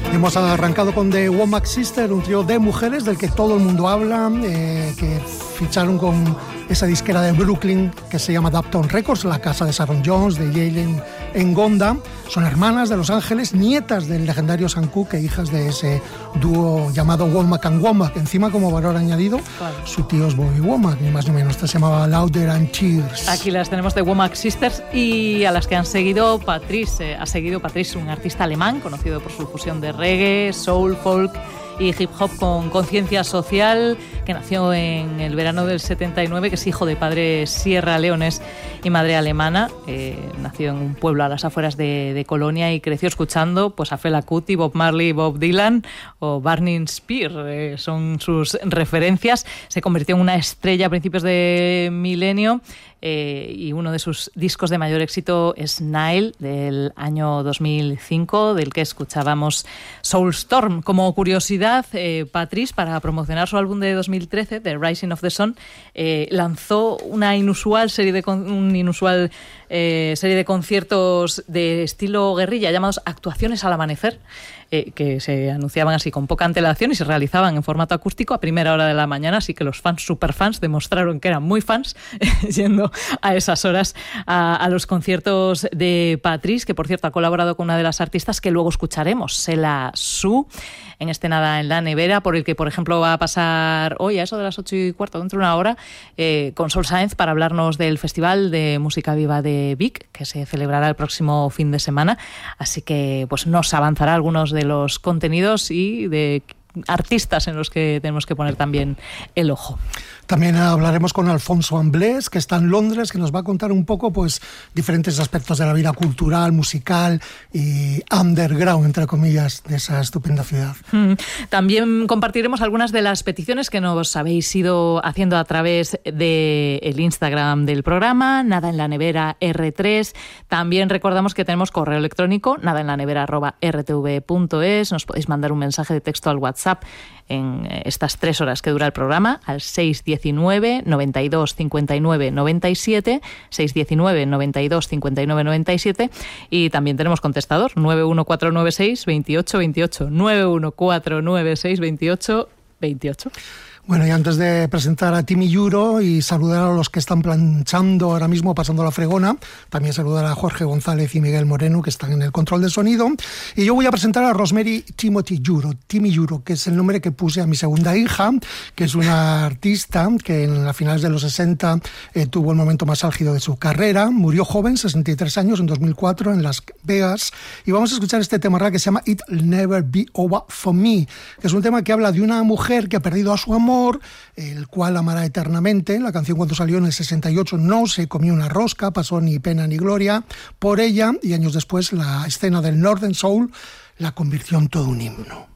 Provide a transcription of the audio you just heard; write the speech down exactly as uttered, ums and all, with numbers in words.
Hemos arrancado con The Womack Sisters, un trío de mujeres del que todo el mundo habla, eh, que ficharon con esa disquera de Brooklyn que se llama Dapton Records, la casa de Sharon Jones, de Jalen Ngonda. Son hermanas de Los Ángeles, nietas del legendario Sam Cooke e hijas de ese dúo llamado Womack and Womack. Encima, como valor añadido, claro, su tío es Bobby Womack, ni más ni menos. Esta se llamaba Louder and Cheers. Aquí las tenemos de Womack Sisters, y a las que han seguido Patrice. Eh, ha seguido Patrice, un artista alemán conocido por su fusión de reggae, soul, folk y hip hop con conciencia social, que nació en el verano del setenta y nueve, que es hijo de padres sierraleones y madre alemana. Eh, nació en un pueblo a las afueras de, de Colonia y creció escuchando pues, a Fela Kuti, Bob Marley, Bob Dylan o Barney Spears. Eh, son sus referencias. Se convirtió en una estrella a principios de milenio. Eh, y uno de sus discos de mayor éxito es Nile, del año dos mil cinco, del que escuchábamos Soulstorm. Como curiosidad, eh, Patrice, para promocionar su álbum de dos mil trece, The Rising of the Sun, eh, lanzó una inusual serie de con- un inusual eh, serie de conciertos de estilo guerrilla llamados Actuaciones al Amanecer, eh, que se anunciaban así con poca antelación y se realizaban en formato acústico a primera hora de la mañana, así que los fans superfans demostraron que eran muy fans yendo a esas horas a, a los conciertos de Patrice, que por cierto ha colaborado con una de las artistas que luego escucharemos, Sela Su, en este Nada en la Nevera, por el que por ejemplo va a pasar hoy a eso de las ocho y cuarto, dentro de una hora, eh, con Sol Sáenz para hablarnos del Festival de Música Viva de Vic, que se celebrará el próximo fin de semana, así que pues nos avanzará algunos de los contenidos y de artistas en los que tenemos que poner también el ojo. También hablaremos con Alfonso Amblés, que está en Londres, que nos va a contar un poco pues diferentes aspectos de la vida cultural, musical y underground, entre comillas, de esa estupenda ciudad. Mm. También compartiremos algunas de las peticiones que nos habéis ido haciendo a través del Instagram del programa, Nada en la Nevera erre tres. También recordamos que tenemos correo electrónico, nadaenlanevera arroba erre te ve punto es. Nos podéis mandar un mensaje de texto al WhatsApp en estas tres horas que dura el programa, al seis diecinueve, noventa y dos, cincuenta y nueve, noventa y siete, seis diecinueve, noventa y dos, cincuenta y nueve, noventa y siete, y también tenemos contestador, nueve uno cuatro nueve seis, veintiocho veintiocho, nueve uno cuatro nueve seis, veintiocho veintiocho. Bueno, y antes de presentar a Timmy Yuro y saludar a los que están planchando ahora mismo, pasando la fregona, también saludar a Jorge González y Miguel Moreno, que están en el control de sonido. Y yo voy a presentar a Rosemary Timothy Yuro, Timmy Yuro, que es el nombre que puse a mi segunda hija, que es una artista que en las finales de los sesenta eh, tuvo el momento más álgido de su carrera. Murió joven, sesenta y tres años, en dos mil cuatro, en Las Vegas. Y vamos a escuchar este tema que se llama It'll Never Be Over For Me, que es un tema que habla de una mujer que ha perdido a su amor, el cual amará eternamente. La canción, cuando salió en el sesenta y ocho, no se comió una rosca, pasó ni pena ni gloria por ella, y años después la escena del Northern Soul la convirtió en todo un himno.